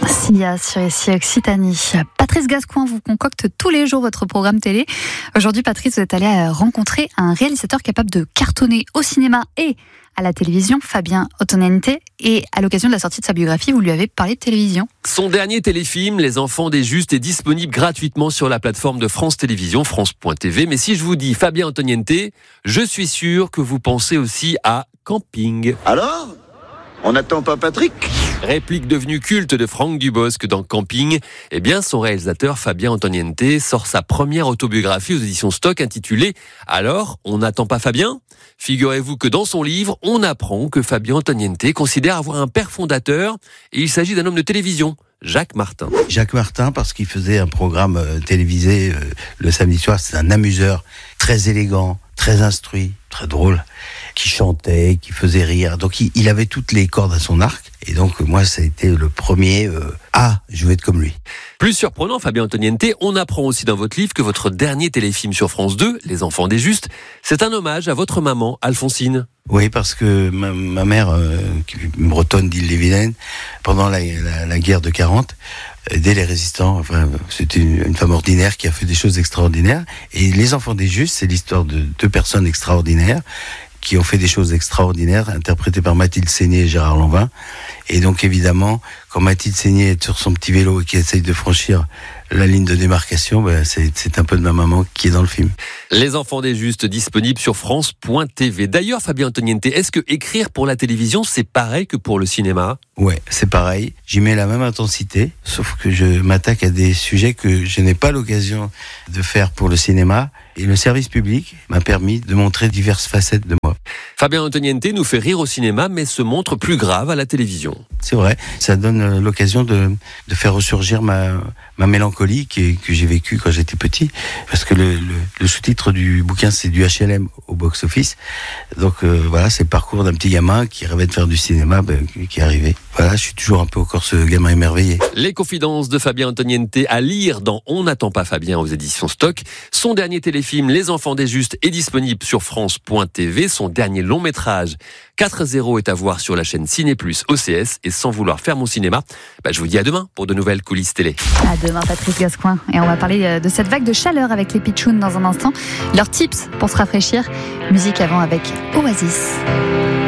Sia sur ici Occitanie. Patrice Gascoin vous concocte tous les jours votre programme télé. Aujourd'hui, Patrice, vous êtes allé rencontrer un réalisateur capable de cartonner au cinéma et à la télévision, Fabien Ottoniente. Et à l'occasion de la sortie de sa biographie, vous lui avez parlé de télévision. Son dernier téléfilm, Les Enfants des Justes, est disponible gratuitement sur la plateforme de France Télévisions, France.tv. Mais si je vous dis Fabien Ottoniente, je suis sûr que vous pensez aussi à Camping. Alors ? On n'attend pas Patrick ? Réplique devenue culte de Franck Dubosc dans Camping, eh bien son réalisateur Fabien Ottoniente sort sa première autobiographie aux éditions Stock intitulée « Alors, on n'attend pas Fabien ?» Figurez-vous que dans son livre, on apprend que Fabien Ottoniente considère avoir un père fondateur et il s'agit d'un homme de télévision, Jacques Martin. Jacques Martin, parce qu'il faisait un programme télévisé le samedi soir, c'est un amuseur très élégant, très instruit, très drôle, qui chantait, qui faisait rire. Donc il avait toutes les cordes à son arc. Et donc moi, ça a été le premier je veux être comme lui. Plus surprenant, Fabien Ottoniente, on apprend aussi dans votre livre que votre dernier téléfilm sur France 2, Les Enfants des Justes, c'est un hommage à votre maman, Alphonsine. Oui, parce que ma mère, bretonne d'Ille-et-Vilaine, pendant la guerre de 40, aidait les résistants. Enfin, c'était une femme ordinaire qui a fait des choses extraordinaires. Et Les Enfants des Justes, c'est l'histoire de deux personnes extraordinaires qui ont fait des choses extraordinaires, interprétées par Mathilde Seigné et Gérard Lanvin. Et donc, évidemment, quand Mathilde Seigné est sur son petit vélo et qui essaye de franchir la ligne de démarcation, c'est un peu de ma maman qui est dans le film. Les Enfants des Justes, disponibles sur France.tv. D'ailleurs, Fabien Ottoniente, est-ce que écrire pour la télévision, c'est pareil que pour le cinéma ? Ouais, c'est pareil. J'y mets la même intensité, sauf que je m'attaque à des sujets que je n'ai pas l'occasion de faire pour le cinéma. Et le service public m'a permis de montrer diverses facettes de moi. Fabien Ottoniente nous fait rire au cinéma, mais se montre plus grave à la télévision. C'est vrai, ça donne l'occasion de faire ressurgir ma mélancolie que j'ai vécue quand j'étais petit. Parce que le sous-titre du bouquin, c'est du HLM au box-office. Donc voilà, c'est le parcours d'un petit gamin qui rêvait de faire du cinéma, qui est arrivé. Voilà, je suis toujours un peu encore ce gamin émerveillé. Les confidences de Fabien Ottoniente à lire dans On n'attend pas Fabien aux éditions Stock. Son dernier téléfilm, Les Enfants des Justes, est disponible sur France.tv. Son dernier long métrage, 4-0, est à voir sur la chaîne Ciné Plus OCS. Et sans vouloir faire mon cinéma, je vous dis à demain pour de nouvelles coulisses télé. À demain, Patrice Gascoin. Et on va parler de cette vague de chaleur avec les pitchouns dans un instant. Leurs tips pour se rafraîchir. Musique avant avec Oasis.